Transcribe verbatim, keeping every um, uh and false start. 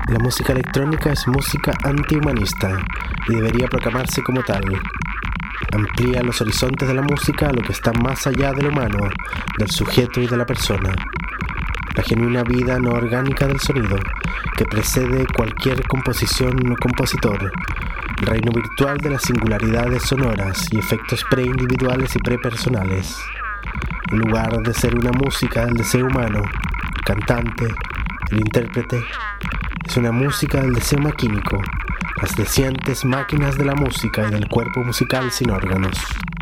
La música electrónica es música antihumanista y debería proclamarse como tal. Amplía los horizontes de la música a lo que está más allá del humano, del sujeto y de la persona. La genuina vida no orgánica del sonido, que precede cualquier composición o compositor. El reino virtual de las singularidades sonoras y efectos preindividuales y prepersonales. En lugar de ser una música del deseo humano, el cantante, el intérprete, es una música del deseo maquínico, las deseantes máquinas de la música y del cuerpo musical sin órganos.